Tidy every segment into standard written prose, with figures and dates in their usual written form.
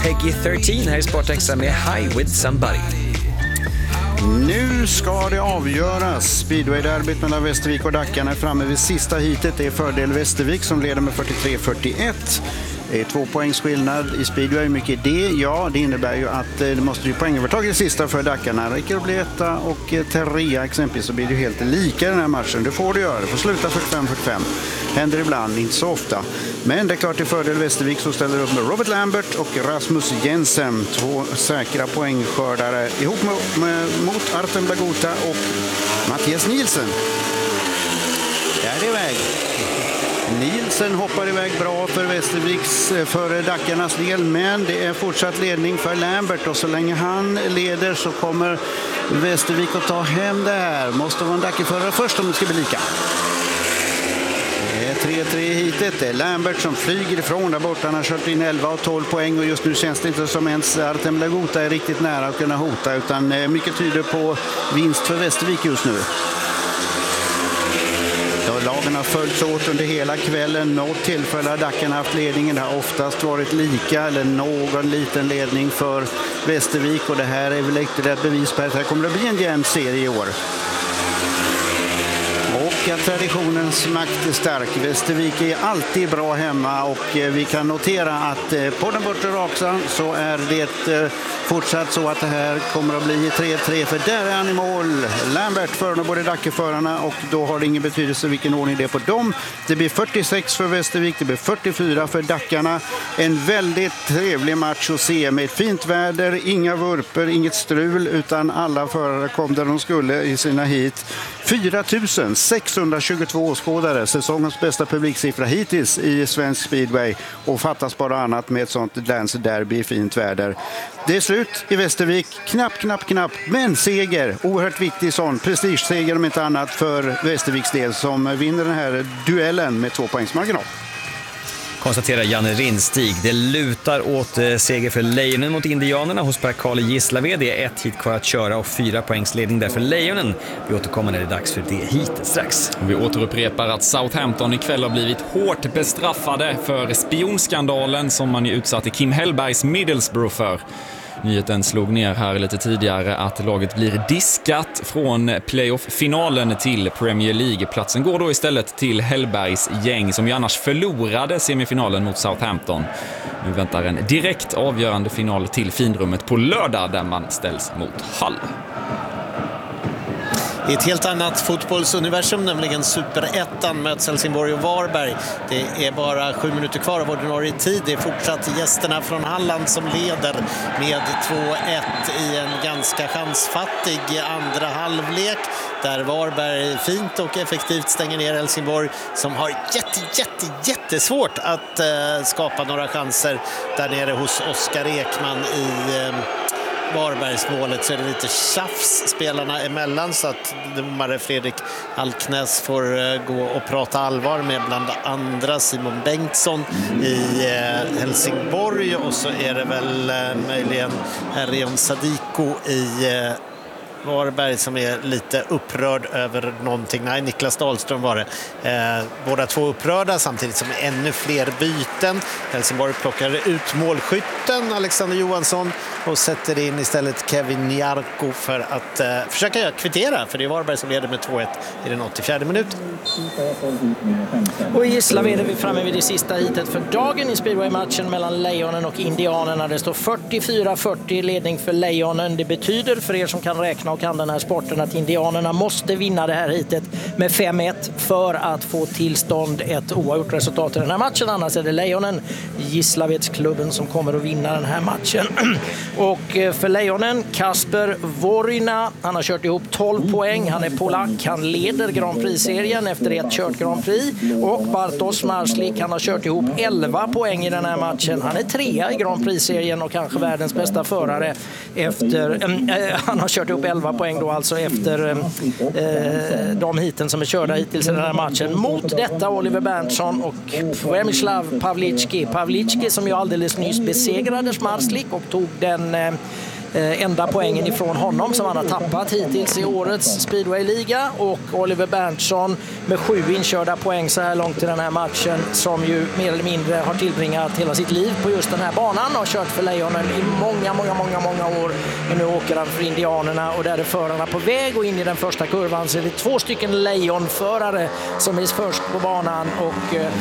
Peggy 13 här i Sportextra med High With Somebody. Nu ska det avgöras. Speedway-derbyt mellan Västervik och Dackarna är framme vid sista heatet. Det är fördel Västervik som leder med 43-41. Det är 2 poängs skillnad i speedway. Hur mycket är det? Ja, det innebär ju att det måste bli poängövertag i det sista för Dackarna. Räcker det bli 1 och 3 exempelvis så blir det helt lika i den här matchen. Det får det göra. Det får sluta 45-45. Händer ibland, inte så ofta. Men det är klart till fördel Västervik som ställer upp med Robert Lambert och Rasmus Jensen. 2 säkra poängskördare ihop mot Artem Blaguta och Mattias Nielsen. Där är det iväg. Nielsen hoppar iväg bra för Västerviks, för Dackarnas del, men det är fortsatt ledning för Lambert och så länge han leder så kommer Västervik att ta hem det här. Måste vara en Dackerförare först om det ska bli lika. Det är 3-3 hitet. Det är Lambert som flyger ifrån där borta. Han har kört in 11 och 12 poäng och just nu känns det inte som ens Artem Blaguta är riktigt nära att kunna hota, utan mycket tyder på vinst för Västervik just nu. Lagen har följts åt under hela kvällen. Något tillfälle har Dackarna haft ledningen. Det har oftast varit lika eller någon liten ledning för Västervik. Och det här är väl ett bevis på att det kommer att bli en jämn serie i år. Och att traditionens makt är stark. Västervik är alltid bra hemma och vi kan notera att på den bortre raksan så är det fortsatt så att det här kommer att bli 3-3, för där är han i mål. Lambert för både Dackerförarna och då har det ingen betydelse vilken ordning det är på dem. Det blir 46 för Västervik, det blir 44 för Dackarna. En väldigt trevlig match att se med fint väder, inga vurper, inget strul, utan alla förare kom där de skulle i sina hit. 4622 åskådare, säsongens bästa publiksiffra hittills i svensk speedway, och fattas bara annat med ett sånt dance derby i fint väder. Det är slut i Västervik, knapp, men seger, oerhört viktig sån, prestigeseger om inte annat för Västerviks del som vinner den här duellen med 2 poängs marginal. Konstaterar Janne Rindstig. Det lutar åt seger för Lejonen mot Indianerna hos Per-Karl Gislaved. Det är 1 hit kvar att köra och 4 poängs ledning där för Lejonen. Vi återkommer när det är dags för det hitet strax. Vi återupprepar att Southampton ikväll har blivit hårt bestraffade för spionskandalen som man ju utsatte Kim Hellbergs Middlesbrough för. Nyheten slog ner här lite tidigare att laget blir diskat från playoff-finalen till Premier League. Platsen går då istället till Hellbergs gäng som ju annars förlorade semifinalen mot Southampton. Nu väntar en direkt avgörande final till finrummet på lördag där man ställs mot Hull. I ett helt annat fotbollsuniversum, nämligen Superettan, möts Helsingborg och Varberg. Det är bara 7 minuter kvar av ordinarie tid. Det är fortsatt gästerna från Halland som leder med 2-1 i en ganska chansfattig andra halvlek, där Varberg fint och effektivt stänger ner Helsingborg som har jättesvårt att skapa några chanser där nere hos Oskar Ekman i Varbergsmålet. Så är det lite tjafs spelarna emellan, så att domare Fredrik Alknäs får gå och prata allvar med bland andra Simon Bengtsson i Helsingborg, och så är det väl möjligen Herrion Sadiko i Varberg som är lite upprörd över någonting. Nej, Niklas Dahlström var det. Båda två upprörda samtidigt som ännu fler byten. Helsingborg plockar ut målskytten Alexander Johansson och sätter in istället Kevin Jarko för att försöka kvittera, för det är Varberg som leder med 2-1 i den 84:e minuten. Och i Gislaved är vi framme vid det sista hitet för dagen i speedway-matchen mellan Lejonen och Indianerna. Det står 44-40 ledning för Lejonen. Det betyder för er som kan räkna och kan den här sporten att Indianerna måste vinna det här hitet med 5-1 för att få tillstånd ett oavgjort resultat i den här matchen. Annars är det Lejonen, Gislavedsklubben, som kommer att vinna den här matchen. Och för Lejonen, Kasper Worina, han har kört ihop 12 poäng. Han är polack, han leder Grand Prix-serien efter ett kört Grand Prix. Och Bartosz Marslik, han har kört ihop 11 poäng i den här matchen. Han är 3 i Grand Prix-serien och kanske världens bästa förare efter han har kört ihop 11 poäng då, alltså efter de hiten som är körda hittills i den här matchen. Mot detta Oliver Berntsson och Przemysław Pawlicki som ju alldeles nyss besegrade Marslik och tog den enda poängen ifrån honom som han har tappat hittills i årets speedway-liga, och Oliver Berntsson med 7 inkörda poäng så här långt i den här matchen, som ju mer eller mindre har tillbringat hela sitt liv på just den här banan och har kört för Lejonen i många år. Men nu åker han för Indianerna, och där är förarna på väg och in i den första kurvan, så är det 2 stycken Lejonförare som är först på banan, och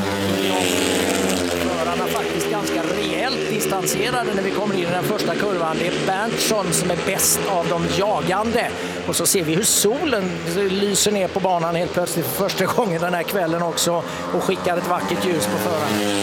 förarna faktiskt ganska rejält distanserade när vi kommer in i den första kurvan. Det är Berntsson som är bäst av de jagande, och så ser vi hur solen lyser ner på banan helt plötsligt för första gången den här kvällen också, och skickar ett vackert ljus på föraren.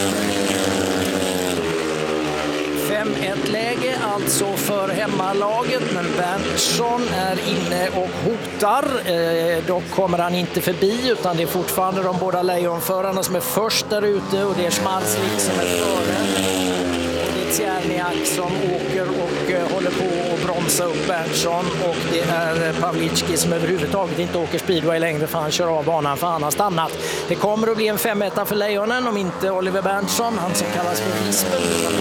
5-1-läge alltså för hemmalaget, men Berntsson är inne och hotar. Dock kommer han inte förbi, utan det är fortfarande de båda Lejonförarna som är först där ute, och det är Schmarzlik som är före. Och det är Tjerniak som åker och håller på att bromsa upp Berntsson, och det är Pavlicki som överhuvudtaget inte åker speedway längre för han kör av banan, för han har stannat. Det kommer att bli en 5-1 för Lejonen om inte Oliver Berntsson, han som kallas för Isbel,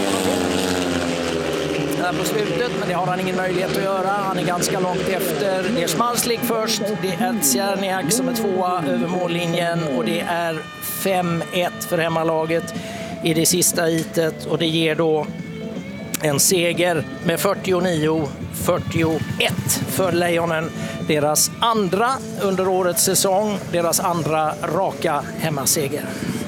på slutet, men det har han ingen möjlighet att göra. Han är ganska långt efter. Det är Schmarzlik först, det är Tjerniak som är 2 över mållinjen, och det är 5-1 för hemmalaget i det sista heatet, och det ger då en seger med 49-41 för Lejonen. Deras andra under årets säsong, deras andra raka hemmaseger.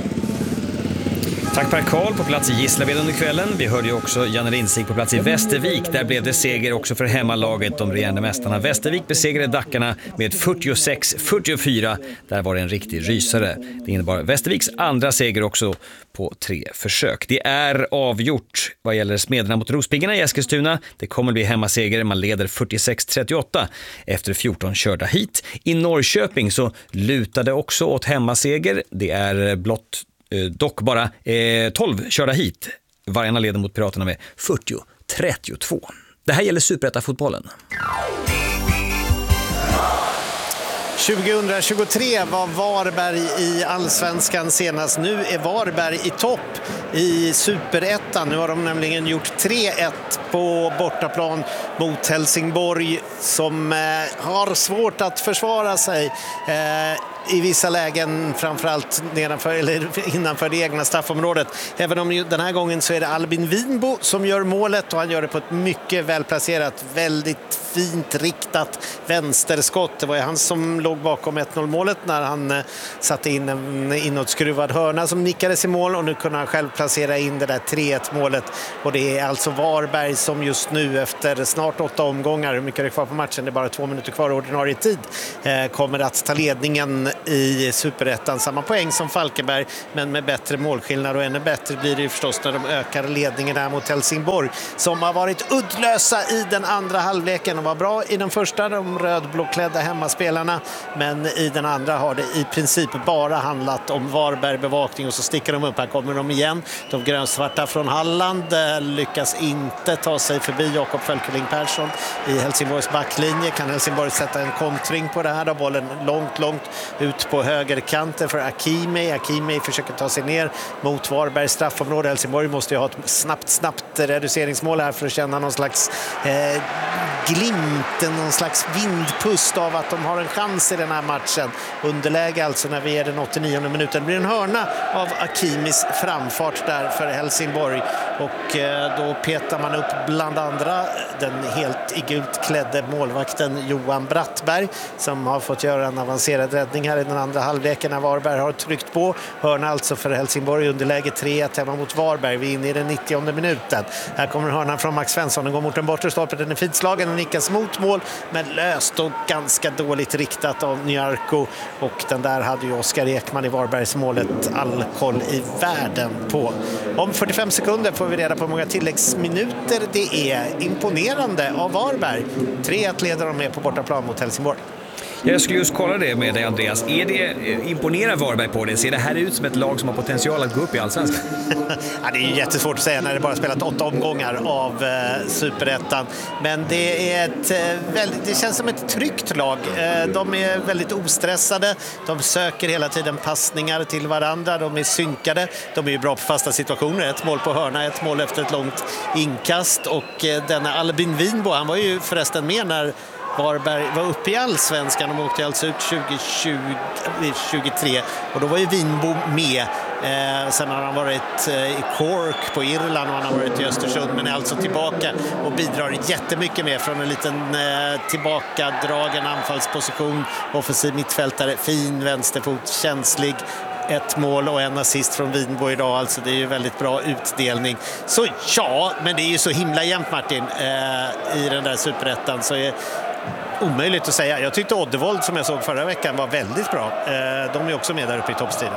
Tack Per Karl på plats i Gislaved under kvällen. Vi hörde ju också Janne Rinstig på plats i Västervik. Där blev det seger också för hemmalaget, de regerande mästarna. Västervik besegrade Dackarna med 46-44. Där var det en riktig rysare. Det innebar Västerviks andra seger också på 3 försök. Det är avgjort vad gäller Smederna mot Rospiggarna i Eskilstuna. Det kommer bli hemmaseger. Man leder 46-38 efter 14 körda hit. I Norrköping så lutade också åt hemmaseger. Det är blott dock bara 12 körda hit. Vargarna leder mot Piraterna med 40-32. Det här gäller Superetta-fotbollen. 2023 var Varberg i Allsvenskan senast. Nu är Varberg i topp i Superettan. Nu har de nämligen gjort 3-1 på bortaplan mot Helsingborg, som har svårt att försvara sig i vissa lägen, framförallt nedanför eller innanför det egna straffområdet. Även om den här gången så är det Albin Winbo som gör målet, och han gör det på ett mycket välplacerat, väldigt fint riktat vänsterskott. Det var ju han som låg bakom 1-0-målet när han satte in en inåtskruvad hörna som nickades i mål, och nu kunde han själv placera in det där 3-1-målet. Och det är alltså Varberg som just nu efter snart 8 omgångar, hur mycket är det kvar på matchen? Det är bara 2 minuter kvar ordinarie tid, kommer att ta ledningen i Superettan. Samma poäng som Falkenberg, men med bättre målskillnad, och ännu bättre blir det förstås när de ökar ledningen här mot Helsingborg, som har varit uddlösa i den andra halvleken. De var bra i den första, de rödblåklädda hemmaspelarna, men i den andra har det i princip bara handlat om Varberg-bevakning, och så sticker de upp. Här kommer de igen. De grönsvarta från Halland lyckas inte ta sig förbi Jakob Fölkeling Persson i Helsingborgs backlinje. Kan Helsingborg sätta en kontring på det här då? Bollen långt ut på högerkanten för Akimi. Akimi försöker ta sig ner mot Varbergs straffområde. Helsingborg måste ju ha ett snabbt reduceringsmål här för att känna någon slags glimten, någon slags vindpust av att de har en chans i den här matchen. Underläge alltså när vi är den 89:e minuten. Det blir en hörna av Akimis framfart där för Helsingborg, och då petar man upp bland andra den helt i gult klädde målvakten Johan Brattberg, som har fått göra en avancerad räddning här i den andra halvleken när Varberg har tryckt på. Hörna alltså för Helsingborg, underläge 3-1 hemma mot Varberg. Vi är inne i den 90:e minuten. Här kommer hörnan från Max Svensson. Den går mot den bortre stolpen. Den är fitslagen, den nickas mot mål, men löst och ganska dåligt riktat av Nyarko, och den där hade ju Oskar Ekman i Varbergs målet all koll i världen på. Om 45 sekunder får vi reda på hur många tilläggsminuter det är. Imponerande av Varberg. 3-1 leder de med på bortaplan mot Helsingborg. Jag skulle just kolla det med dig, Andreas. Imponerar Varberg på det? Ser det här ut som ett lag som har potential att gå upp i Allsvenskan? Ja, det är ju jättesvårt att säga när det bara spelat 8 omgångar av Superettan. Men det känns som ett tryggt lag. De är väldigt ostressade. De söker hela tiden passningar till varandra. De är synkade. De är ju bra på fasta situationer. 1 mål på hörna, 1 mål efter ett långt inkast. Och denna Albin Winbo, han var ju förresten med när Varberg var uppe i Allsvenskan. De åkte alltså ut 2023 och då var ju Winbo med. Sen har han varit i Cork på Irland och han har varit i Östersund, men är alltså tillbaka och bidrar jättemycket med från en liten tillbakadragen anfallsposition. Offensiv mittfältare, fin vänsterfot, känslig. 1 mål och 1 assist från Winbo idag, alltså det är ju väldigt bra utdelning. Så ja, men det är ju så himla jämnt, Martin, i den där Superettan, så är omöjligt att säga. Jag tyckte Oddevold, som jag såg förra veckan, var väldigt bra. De är också med där uppe i toppstriden.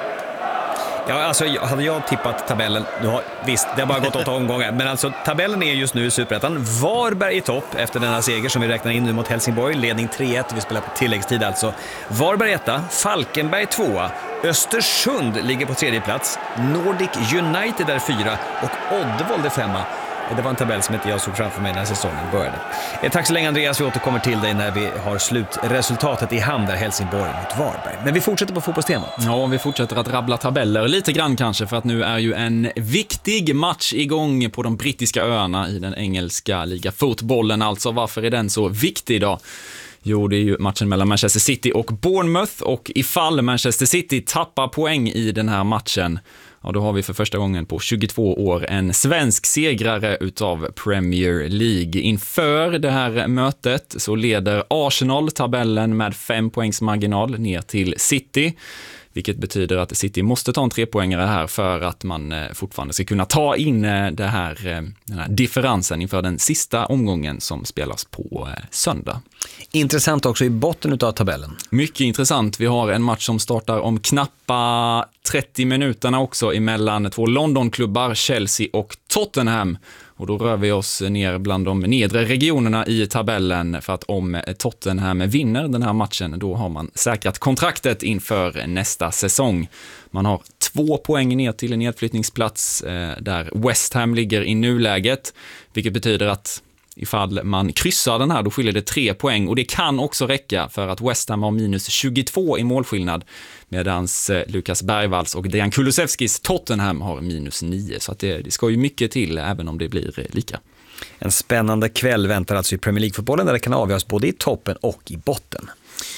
Ja, alltså hade jag tippat tabellen, visst, det har bara gått 8 omgångar, men alltså tabellen är just nu i Superettan. Varberg i topp efter denna seger som vi räknar in nu mot Helsingborg, ledning 3-1, vi spelar på tilläggstid alltså. Varberg 1, Falkenberg 2, Östersund ligger på 3:e plats, Nordic United är 4 och Oddevold är 5. Det var en tabell som inte jag såg framför mig när säsongen började. Tack så länge, Andreas, vi återkommer till dig när vi har slutresultatet i hamn där, Helsingborg mot Varberg. Men vi fortsätter på fotbollstemat. Ja, vi fortsätter att rabbla tabeller lite grann kanske, för att nu är ju en viktig match igång på de brittiska öarna i den engelska ligafotbollen. Alltså, varför är den så viktig då? Jo, det är ju matchen mellan Manchester City och Bournemouth, och ifall Manchester City tappar poäng i den här matchen, ja, då har vi för första gången på 22 år en svensk segrare utav Premier League. Inför det här mötet så leder Arsenal tabellen med 5 poängs marginal ner till City, vilket betyder att City måste ta en 3-poängare här för att man fortfarande ska kunna ta in den här differensen inför den sista omgången som spelas på söndag. Intressant också i botten av tabellen. Mycket intressant. Vi har en match som startar om knappa 30 minuterna också emellan 2 Londonklubbar, Chelsea och Tottenham. Och då rör vi oss ner bland de nedre regionerna i tabellen, för att om Tottenham vinner den här matchen, då har man säkrat kontraktet inför nästa säsong. Man har 2 poäng ner till en nedflyttningsplats där West Ham ligger i nuläget, vilket betyder att ifall man kryssar den här, då skiljer det 3 poäng, och det kan också räcka för att West Ham har minus 22 i målskillnad, medans Lukas Bergvalls och Dejan Kulusevskis Tottenham har minus 9, så att det ska ju mycket till även om det blir lika. En spännande kväll väntar alltså i Premier League-fotbollen, där det kan avgöras både i toppen och i botten.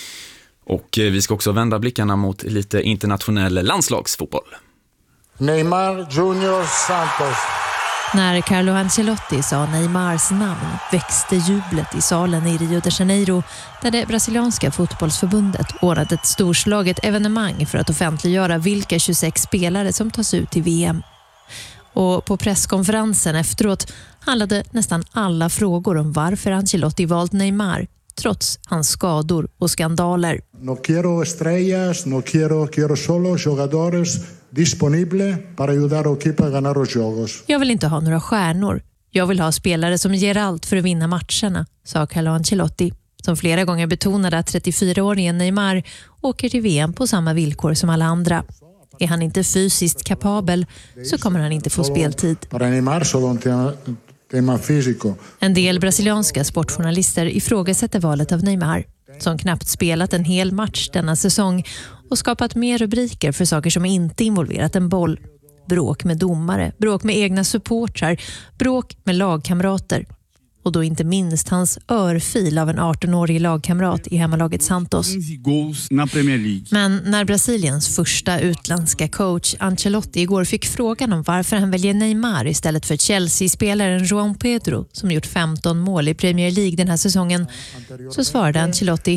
Och vi ska också vända blickarna mot lite internationell landslagsfotboll. Neymar Junior Santos. När Carlo Ancelotti sa Neymars namn växte jublet i salen i Rio de Janeiro, där det brasilianska fotbollsförbundet ordnat ett storslaget evenemang för att offentliggöra vilka 26 spelare som tas ut till VM. Och på presskonferensen efteråt handlade nästan alla frågor om varför Ancelotti valt Neymar, trots hans skador och skandaler. No quiero estrellas, no quiero solo jugadores disponible para ayudar al equipo a ganar los juegos. Jag vill inte ha några stjärnor. Jag vill ha spelare som ger allt för att vinna matcherna, sa Carlo Ancelotti, som flera gånger betonade att 34-åringen Neymar åker till VM på samma villkor som alla andra. Är han inte fysiskt kapabel så kommer han inte få speltid. Para Neymar solo tema físico. En del brasilianska sportjournalister ifrågasätter valet av Neymar, som knappt spelat en hel match denna säsong och skapat mer rubriker för saker som inte involverat en boll. Bråk med domare, bråk med egna supportrar, bråk med lagkamrater. Och då inte minst hans örfil av en 18-årig lagkamrat i hemmalaget Santos. Men när Brasiliens första utländska coach Ancelotti igår fick frågan om varför han väljer Neymar istället för Chelsea-spelaren João Pedro, som gjort 15 mål i Premier League den här säsongen, så svarade Ancelotti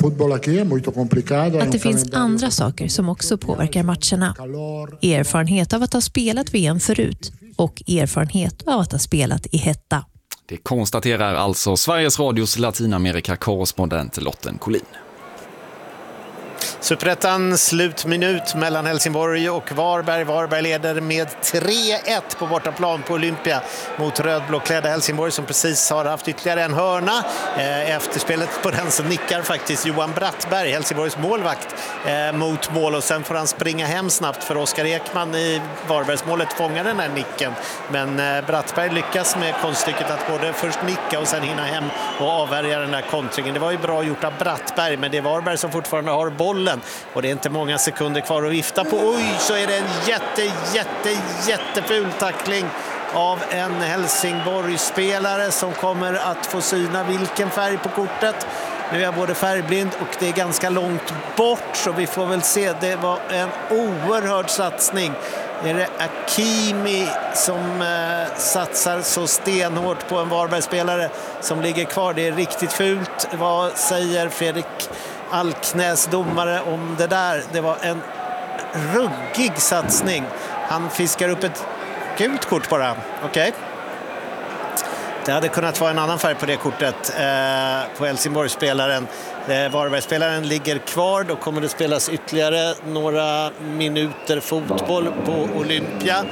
att det finns andra saker som också påverkar matcherna. Erfarenhet av att ha spelat VM förut och erfarenhet av att ha spelat i hetta. Det konstaterar alltså Sveriges Radios Latinamerika-korrespondent Lotten Collin. Superettan, slutminut mellan Helsingborg och Varberg. Varberg leder med 3-1 på bortaplan på Olympia mot rödblåklädda Helsingborg som precis har haft ytterligare en hörna. Efterspelet på den så nickar faktiskt Johan Brattberg, Helsingborgs målvakt, mot mål och sen får han springa hem snabbt för Oskar Ekman i Varbergsmålet fångar den här nicken. Men Brattberg lyckas med konststycket att både först nicka och sen hinna hem och avvärja den här kontringen. Det var ju bra gjort av Brattberg, men det är Varberg som fortfarande har bollen och det är inte många sekunder kvar att vifta på. Oj, så är det en jätteful tackling av en Helsingborg-spelare som kommer att få syna vilken färg på kortet. Nu är jag både färgblind och det är ganska långt bort så vi får väl se. Det var en oerhörd satsning. Är det Hakimi som satsar så stenhårt på en Varbergsspelare som ligger kvar? Det är riktigt fult. Vad säger Fredrik Alknäs, domare, om det där? Det var en ruggig satsning. Han fiskar upp ett gult kort bara. Okej. Det hade kunnat vara en annan färg på det kortet på Helsingborgsspelaren. Varbergsspelaren ligger kvar. Då kommer det spelas ytterligare några minuter fotboll på Olympia.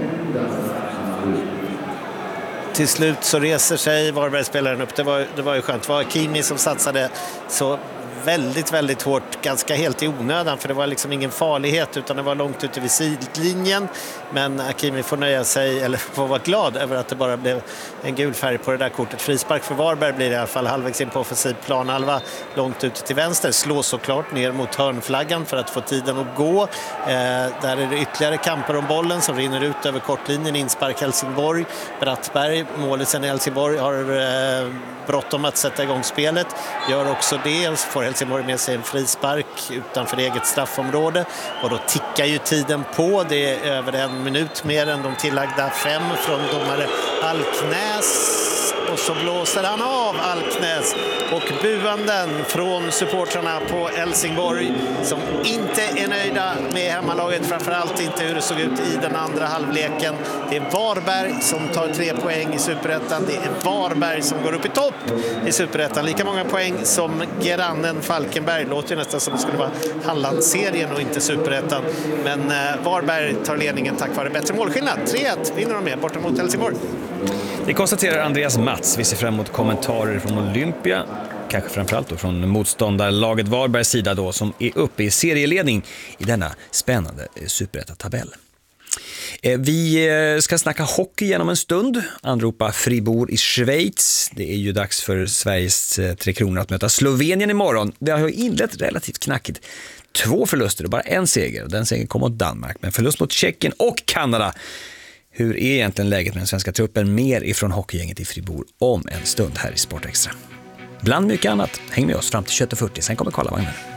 Till slut så reser sig Varbergsspelaren upp. Det var ju skönt. Det var Hakimi som satsade så väldigt hårt, ganska helt i onödan för det var liksom ingen farlighet utan det var långt ute vid sidlinjen. Men Hakimi får nöja sig, eller får vara glad över att det bara blev en gul färg på det där kortet. Frispark för Varberg blir det i alla fall halvvägs in på offensiv planhalva långt ut till vänster. Slår såklart ner mot hörnflaggan för att få tiden att gå. Där är det ytterligare kamper om bollen som rinner ut över kortlinjen. Inspark Helsingborg. Brattberg, målisen i Helsingborg, har bråttom att sätta igång spelet. Gör också det och får Helsingborg med sig en frispark utanför eget straffområde. Och då tickar ju tiden på. Det är över en minut mer än de tillagda 5 från domare Alknäs. Och så blåser han av Alknäs och buanden från supportrarna på Helsingborg som inte är nöjda med hemmalaget, framförallt inte hur det såg ut i den andra halvleken. Det är Varberg som tar 3 poäng i Superettan. Det är Varberg som går upp i topp i Superettan. Lika många poäng som grannen Falkenberg. Låter ju nästan som det skulle vara Hallandsserien och inte Superettan. Men Varberg tar ledningen tack vare bättre målskillnad. 3-1 vinner de med borta mot Helsingborg. Det konstaterar Andreas Mats. Vi ser fram emot kommentarer från Olympia. Kanske framförallt då från motståndarlaget Varbergs sida då, som är uppe i serieledning i denna spännande Superettan-tabell. Vi ska snacka hockey genom en stund. Anropa Fribourg i Schweiz. Det är ju dags för Sveriges Tre Kronor att möta Slovenien imorgon. Det har ju inlett relativt knackigt. 2 förluster och bara en seger. Och den segern kom mot Danmark. Men förlust mot Tjeckien och Kanada. Hur är egentligen läget med den svenska truppen? Mer ifrån hockeygänget i Fribourg om en stund här i Sport Extra. Bland mycket annat. Häng med oss fram till 21:40. Sen kommer Karlavagnen.